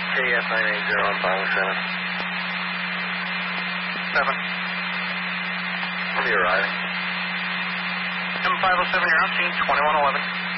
KF 980 on 507. 7. I'll be arriving. M507, you're on scene, 2111.